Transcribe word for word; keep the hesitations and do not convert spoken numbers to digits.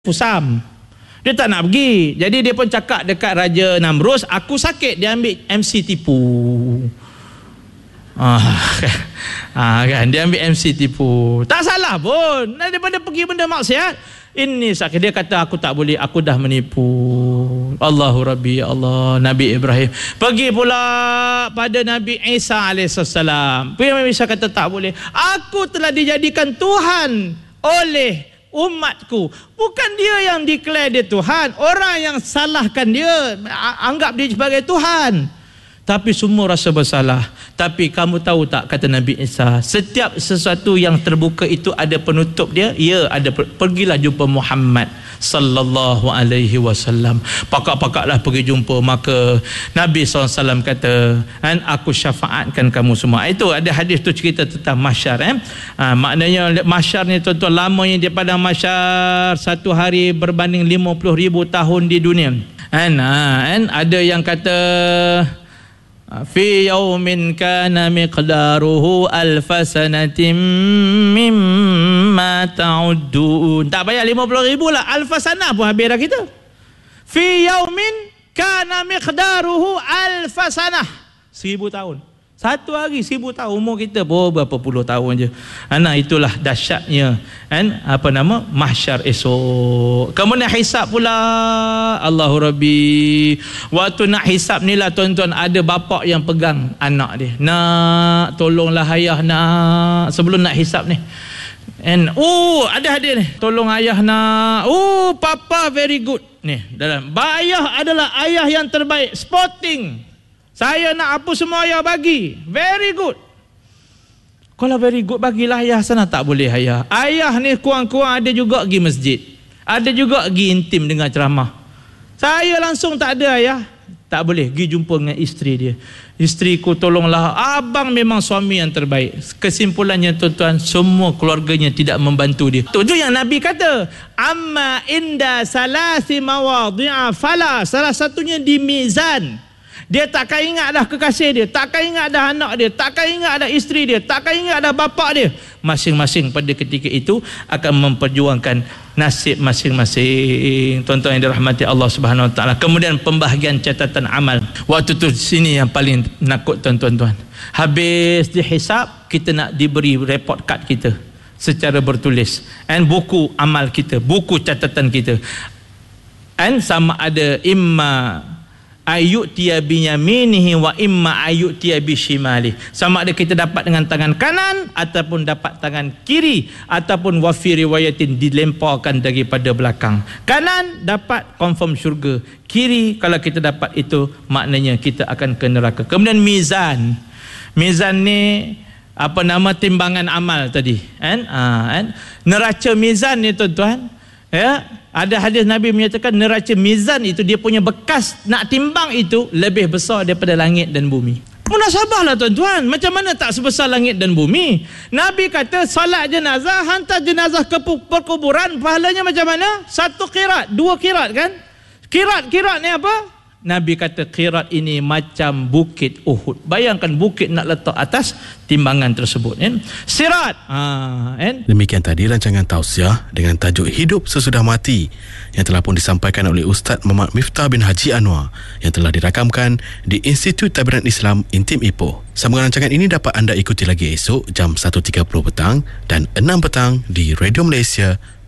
Pusam. Dia tak nak pergi. Jadi dia pun cakap dekat Raja Namrus, aku sakit. Dia ambil M C tipu. Ah, ah, kan? Dia ambil M C tipu. Tak salah pun. Daripada pergi benda maksiat, ini sakit. Dia kata aku tak boleh, aku dah menipu. Allahu Rabbi, ya Allah. Nabi Ibrahim pergi pula pada Nabi Isa alaihissalam. Nabi Isa kata tak boleh. Aku telah dijadikan Tuhan oleh umatku. Bukan dia yang declare dia Tuhan, orang yang salahkan dia, anggap dia sebagai Tuhan. Tapi semua rasa bersalah. Tapi kamu tahu tak, kata Nabi Isa, setiap sesuatu yang terbuka itu ada penutup dia. Ya, ada. Pergilah jumpa Muhammad sallallahu alaihi wasallam. Pakak-pakaklah pergi jumpa. Maka Nabi sallallahu alaihi wasallam kata, "An aku syafaatkan kamu semua." Itu ada hadis tu cerita tentang mahsyar, eh? Ha, maknanya mahsyar ni tuan-tuan, lamanya dia pada mahsyar satu hari berbanding lima puluh ribu tahun di dunia. Kan? Ha, kan? Ada yang kata fi yaumin kana miqdaruhu alfa sanatin mimma ta'uddun. Tak payah lima puluh ribu lah, alfa sanah pun habis dah kita. Fi yaumin kana miqdaruhu alfa sanah, seribu tahun. Satu hari seribu tahun. Umur kita pun berapa puluh tahun je. Nah, itulah dahsyatnya, kan, apa nama, mahsyar esok. Kemudian hisap pula. Allahu Rabbi. Waktu nak hisap ni lah tuan-tuan, ada bapak yang pegang anak dia. Nak, tolonglah ayah nak, sebelum nak hisap ni. And oh, ada hadir ni, tolong ayah nak. Oh, papa very good ni dalam. Ayah adalah ayah yang terbaik. Sporting. Saya nak apa semua ayah bagi. Very good. Kalau very good, bagilah ayah sana. Tak boleh ayah. Ayah ni kurang-kurang ada juga pergi masjid. Ada juga pergi intim dengan ceramah. Saya langsung tak ada ayah. Tak boleh. Pergi jumpa dengan isteri dia. Isteriku tolonglah. Abang memang suami yang terbaik. Kesimpulannya tuan-tuan, semua keluarganya tidak membantu dia. Itu yang Nabi kata. Amma inda salasi mawadhi'a fala. Salah satunya di mizan. Dia takkan ingat dah kekasih dia, takkan ingat dah anak dia, takkan ingat dah isteri dia, takkan ingat dah bapak dia. Masing-masing pada ketika itu akan memperjuangkan nasib masing-masing. Tuan-tuan yang dirahmati Allah Subhanahu Wa Taala. Kemudian pembahagian catatan amal. Waktu tu sini yang paling nakut tuan-tuan. Habis dihisap, kita nak diberi report card kita secara bertulis. And buku amal kita, buku catatan kita. And sama ada imma ayyutiya biyaminihi wa imma ayyutiya bishimali. Sama ada kita dapat dengan tangan kanan ataupun dapat tangan kiri, ataupun wa fi riwayatin dilemparkan daripada belakang. Kanan dapat confirm syurga, kiri kalau kita dapat itu maknanya kita akan ke neraka. Kemudian mizan. Mizan ni apa nama, timbangan amal tadi, kan? Ha, kan? Neraca mizan ni tuan-tuan, ya, ada hadis Nabi menyatakan neraca mizan itu, dia punya bekas nak timbang itu lebih besar daripada langit dan bumi. Munasabahlah tuan-tuan, macam mana tak sebesar langit dan bumi? Nabi kata salat jenazah, hantar jenazah ke perkuburan, pahalanya macam mana? Satu kirat, dua kirat, kan? Kirat-kirat ni apa? Nabi kata kirat ini macam bukit Uhud. Bayangkan bukit nak letak atas timbangan tersebut, kan? Sirat. Ha, kan? Demikian tadi rancangan tausiah dengan tajuk Hidup Sesudah Mati yang telah pun disampaikan oleh Ustaz Muhammad Miftah bin Haji Anwar yang telah dirakamkan di Institut Tabiran Islam Intim Ipoh. Sambungan rancangan ini dapat anda ikuti lagi esok jam satu tiga puluh petang dan enam petang di Radio Malaysia